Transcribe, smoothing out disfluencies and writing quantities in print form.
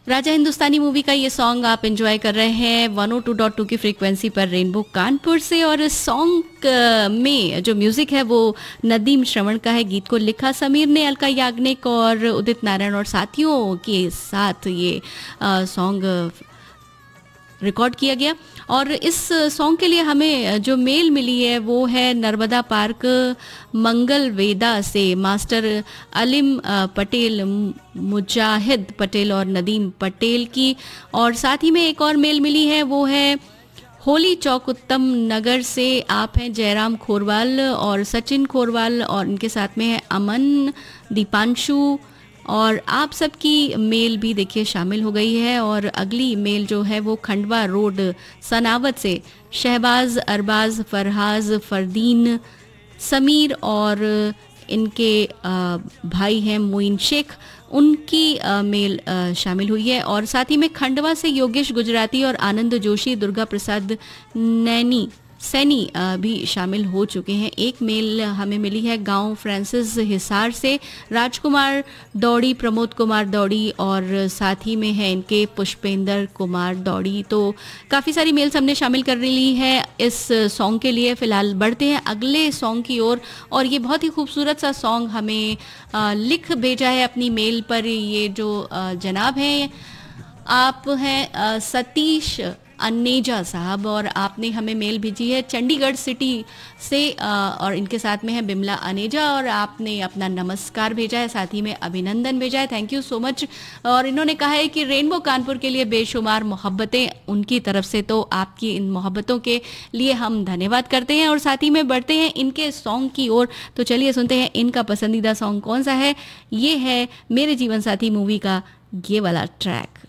Raja Hindustani movie का ये song आप एंजॉय कर रहे हैं 102.2 की फ्रीक्वेंसी पर रेनबो कानपुर से। और इस सॉन्ग में जो म्यूजिक है वो नदीम श्रवण का है। गीत को लिखा समीर ने, अलका याग्निक और उदित नारायण और साथियों के साथ ये सॉन्ग रिकॉर्ड किया गया। और इस सॉन्ग के लिए हमें जो मेल मिली है वो है नर्मदा पार्क मंगल वेदा से मास्टर अलीम पटेल, मुजाहिद पटेल और नदीम पटेल की। और साथ ही में एक और मेल मिली है वो है होली चौक उत्तम नगर से। आप हैं जयराम खोरवाल और सचिन खोरवाल और इनके साथ में है अमन, दीपांशु और आप सबकी मेल भी देखिए शामिल हो गई है। और अगली मेल जो है वो खंडवा रोड सनावत से शहबाज, अरबाज, फरहाज, फरदीन, समीर और इनके भाई हैं मोइन शेख, उनकी मेल शामिल हुई है। और साथ ही में खंडवा से योगेश गुजराती और आनंद जोशी, दुर्गा प्रसाद नैनी सैनी भी शामिल हो चुके हैं। एक मेल हमें मिली है गांव फ्रांसिस हिसार से राजकुमार दौड़ी, प्रमोद कुमार दौड़ी और साथ ही में है इनके पुष्पेंद्र कुमार दौड़ी। तो काफ़ी सारी मेल्स हमने शामिल कर ली है इस सॉन्ग के लिए। फ़िलहाल बढ़ते हैं अगले सॉन्ग की ओर। और ये बहुत ही खूबसूरत सा सॉन्ग हमें लिख भेजा है अपनी मेल पर। ये जो जनाब हैं, आप हैं सतीश अन्नेजा साहब और आपने हमें मेल भेजी है चंडीगढ़ सिटी से। और इनके साथ में है बिमला अनेजा और आपने अपना नमस्कार भेजा है, साथ ही में अभिनंदन भेजा है। Thank you so much. और इन्होंने कहा है कि रेनबो कानपुर के लिए बेशुमार मोहब्बतें उनकी तरफ से, तो आपकी इन मोहब्बतों के लिए हम धन्यवाद करते हैं। और साथ ही में बढ़ते हैं इनके सॉन्ग की ओर। तो चलिए सुनते हैं इनका पसंदीदा सॉन्ग कौन सा है। ये है मेरे जीवन साथी मूवी का ये वाला ट्रैक।